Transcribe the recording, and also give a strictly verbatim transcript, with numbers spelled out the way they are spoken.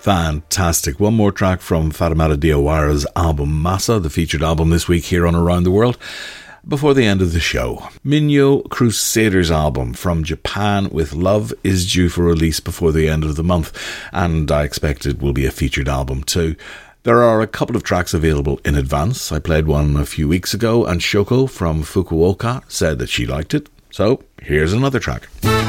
Fantastic. One more track from Fatoumata Diawara's album Massa, the featured album this week here on Around the World, before the end of the show. Minyo Crusaders' album from Japan with Love is due for release before the end of the month, and I expect it will be a featured album too. There are a couple of tracks available in advance. I played one a few weeks ago, and Shoko from Fukuoka said that she liked it. So here's another track.